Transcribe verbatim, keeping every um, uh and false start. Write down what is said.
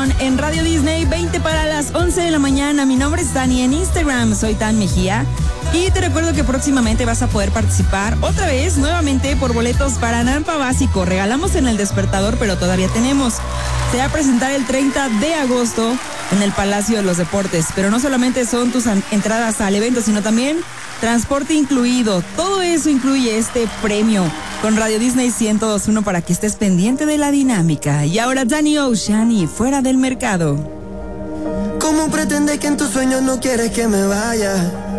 información en Radio Disney, veinte para las once de la mañana. Mi nombre es Dani, en Instagram soy Tan Mejía. Y te recuerdo que próximamente vas a poder participar otra vez, nuevamente, por boletos para Nampa Básico. Regalamos en El Despertador, pero todavía tenemos. Se va a presentar el treinta de agosto en el Palacio de los Deportes. Pero no solamente son tus entradas al evento, sino también transporte incluido. Todo eso incluye este premio con Radio Disney ciento dos punto uno para que estés pendiente de la dinámica. Y ahora Danny Ocean y Fuera del Mercado. ¿Cómo pretendes que en tus sueños no quieres que me vaya?